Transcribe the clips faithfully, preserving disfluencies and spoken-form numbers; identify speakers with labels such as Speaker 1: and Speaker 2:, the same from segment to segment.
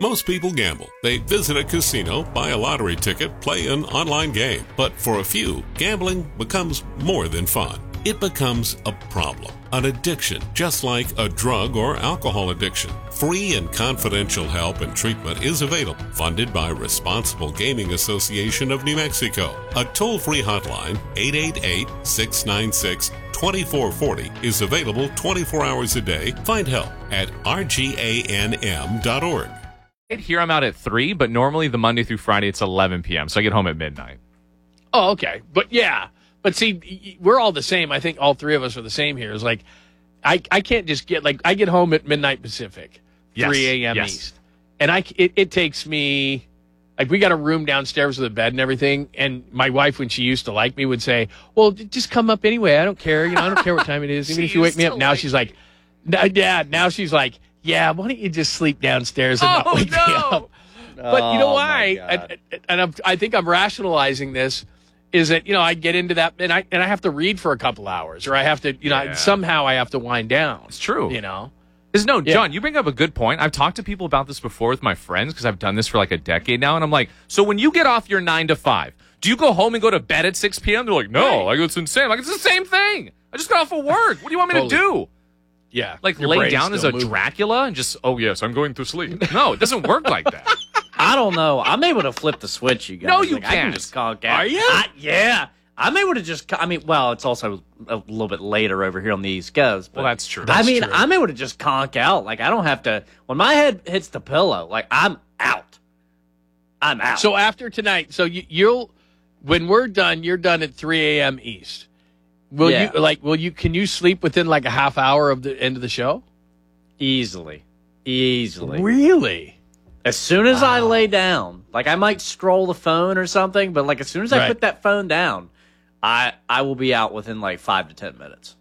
Speaker 1: Most people gamble. They visit a casino, buy a lottery ticket, play an online game. But for a few, gambling becomes more than fun. It becomes a problem, an addiction, just like a drug or alcohol addiction. Free and confidential help and treatment is available, funded by Responsible Gaming Association of New Mexico. A toll-free hotline, eight eight eight, six nine six, two four four zero, is available twenty-four hours a day. Find help at R G A N M dot org.
Speaker 2: Here I'm out at three, but normally the Monday through Friday it's eleven p.m., so I get home at midnight.
Speaker 3: Oh, okay. But yeah. But see, we're all the same. I think all three of us are the same here. It's like, I, I can't just get, like, I get home at midnight Pacific,
Speaker 2: yes.
Speaker 3: three a.m.
Speaker 2: yes.
Speaker 3: East. And I, it, it takes me, like, we got a room downstairs with a bed and everything. And my wife, when she used to like me, would say, well, just come up anyway. I don't care. You know, I don't care what time it is. Even if you wake me up. Now like she's like, yeah, now she's like, yeah, why don't you just sleep downstairs and
Speaker 2: oh,
Speaker 3: not wake
Speaker 2: no.
Speaker 3: me up? But you know
Speaker 4: Oh,
Speaker 3: why?
Speaker 4: my
Speaker 3: And, and I'm, I think I'm rationalizing this. Is that, you know, I get into that and I and I have to read for a couple hours, or I have to, you know,
Speaker 2: Yeah.
Speaker 3: somehow I have to wind down.
Speaker 2: It's true.
Speaker 3: You know?
Speaker 2: There's no,
Speaker 3: Yeah.
Speaker 2: John, you bring up a good point. I've talked to people about this before with my friends because I've done this for like a decade now. And I'm like, so when you get off your nine to five, do you go home and go to bed at six p.m.? They're like, no, like it's insane. Like, it's the same thing. I just got off of work. What do you want me
Speaker 3: Totally.
Speaker 2: to do?
Speaker 3: Yeah.
Speaker 2: Like
Speaker 3: Your
Speaker 2: lay
Speaker 3: brain's
Speaker 2: down as a
Speaker 3: still moving.
Speaker 2: Dracula and just, oh, yes, I'm going to sleep. No, it doesn't work like that.
Speaker 4: I don't know. I'm able to flip the switch, you guys.
Speaker 2: No, you
Speaker 4: like, I can
Speaker 2: can't.
Speaker 4: just conk out.
Speaker 3: Are you?
Speaker 4: I, yeah. I'm able to just, I mean, well, it's also a little bit later over here on the East Coast. But
Speaker 2: Well, that's true.
Speaker 4: I
Speaker 3: That's
Speaker 4: mean,
Speaker 3: true.
Speaker 4: I'm able to just conk out. Like, I don't have to, when my head hits the pillow, like, I'm out. I'm out.
Speaker 3: So after tonight, so you, you'll, when we're done, you're done at three a.m. East. Will
Speaker 4: Yeah.
Speaker 3: you, like, will you, can you sleep within like a half hour of the end of the show?
Speaker 4: Easily. Easily.
Speaker 3: Really?
Speaker 4: As soon as I lay down, like, I might scroll the phone or something, but, like, as soon as I
Speaker 3: Right.
Speaker 4: put that phone down, I I will be out within, like, five to ten minutes.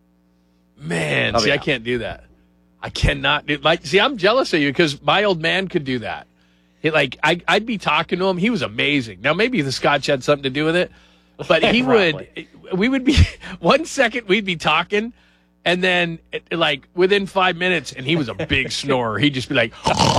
Speaker 3: Man,
Speaker 4: Oh,
Speaker 3: see,
Speaker 4: yeah.
Speaker 3: I can't do that. I cannot do, like, see, I'm jealous of you because my old man could do that. He, like, I, I'd be talking to him. He was amazing. Now, maybe the scotch had something to do with it, but he would, we would be, one second we'd be talking, and then, it- like, within five minutes, and he was a big snorer. He'd just be like,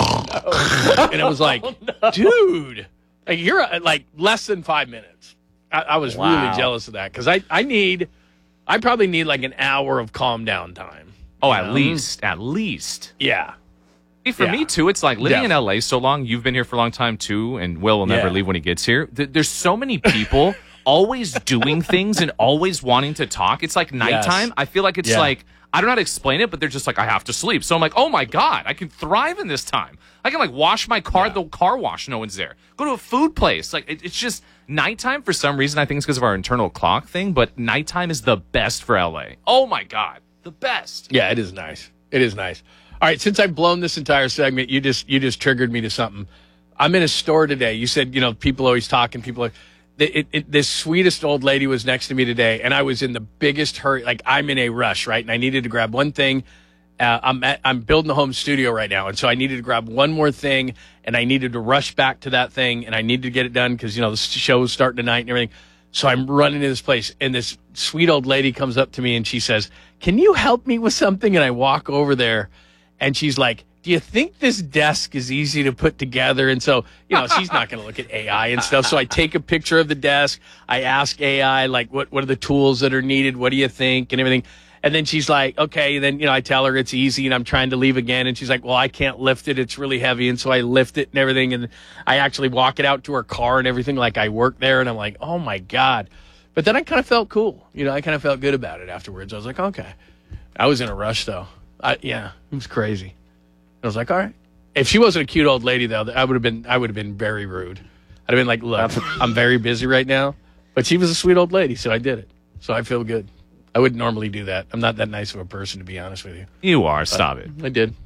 Speaker 3: and it was like, dude, like, you're, uh, like, less than five minutes. I, I was
Speaker 4: Wow.
Speaker 3: really jealous of that because I, I need, I probably need, like, an hour of calm down time.
Speaker 2: Oh,
Speaker 3: You
Speaker 2: at
Speaker 3: know?
Speaker 2: least, at least.
Speaker 3: Yeah.
Speaker 2: See, for
Speaker 3: Yeah.
Speaker 2: me, too, it's like living in
Speaker 3: Definitely.
Speaker 2: L A so long. You've been here for a long time, too, and Will will never
Speaker 3: Yeah.
Speaker 2: leave when he gets here. Th- There's so many people always doing things and always wanting to talk. It's like nighttime. I feel like it's
Speaker 3: Yeah.
Speaker 2: like, I don't know how to explain it, but they're just like, I have to sleep. So I'm like, oh, my God, I can thrive in this time. I can, like, wash my car at the car wash. No one's there. Go to a food place. Like, it, it's just nighttime for some reason. I think it's because of our internal clock thing, but nighttime is the best for L A. Oh, my God. The best.
Speaker 3: Yeah, it is nice. It is nice. All right, since I've blown this entire segment, you just you just triggered me to something. I'm in a store today. You said, you know, people always talking. People are. It, it, this sweetest old lady was next to me today, and I was in the biggest hurry. Like, I'm in a rush, right? And I needed to grab one thing. Uh, I'm at, I'm building a home studio right now, and so I needed to grab one more thing, and I needed to rush back to that thing, and I needed to get it done because, you know, the show's starting tonight and everything. So I'm running to this place, and this sweet old lady comes up to me, and she says, can you help me with something? And I walk over there, and she's like, do you think this desk is easy to put together? And so, you know, she's not going to look at A I and stuff. So I take a picture of the desk. I ask A I, like, what, what are the tools that are needed? What do you think? And everything. And then she's like, okay. And then, you know, I tell her it's easy and I'm trying to leave again. And she's like, well, I can't lift it. It's really heavy. And so I lift it and everything. And I actually walk it out to her car and everything. Like, I work there. And I'm like, oh my God. But then I kind of felt cool. You know, I kind of felt good about it afterwards. I was like, okay. I was in a rush though. I, yeah, it was crazy. I was like, all right. If she wasn't a cute old lady, though, I would have been. I would have been very rude. I'd have been like, look, I'm very busy right now. But she was a sweet old lady, so I did it. So I feel good. I wouldn't normally do that. I'm not that nice of a person, to be honest with you.
Speaker 2: You are. Stop it.
Speaker 3: I did.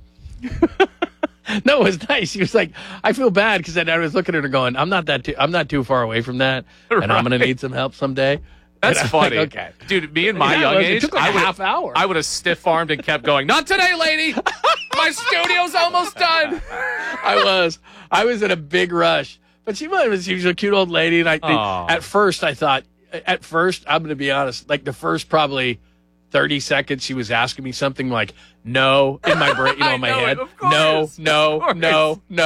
Speaker 3: No, it was nice. She was like, I feel bad because I was looking at her going, I'm not that. Too, I'm not too far away from that, and I'm going to
Speaker 2: Right.
Speaker 3: need some help someday.
Speaker 2: That's
Speaker 3: And I'm
Speaker 2: funny.
Speaker 3: like, okay.
Speaker 2: Dude, me and my
Speaker 3: Yeah, it
Speaker 2: young
Speaker 3: was- it
Speaker 2: age,
Speaker 3: took like
Speaker 2: I
Speaker 3: a
Speaker 2: would
Speaker 3: half hour.
Speaker 2: I would have stiff-armed and kept going, not today, lady. My studio's almost done.
Speaker 3: I was. I was in a big rush. But she was, she was a cute old lady. And I think,
Speaker 2: Aw.
Speaker 3: at first, I thought, at first, I'm going to be honest, like the first probably thirty seconds, she was asking me something like, no, in my brain, you know,
Speaker 2: I
Speaker 3: in my
Speaker 2: know it,
Speaker 3: head.
Speaker 2: of
Speaker 3: No,
Speaker 2: course,
Speaker 3: no,
Speaker 2: of course.
Speaker 3: no, no.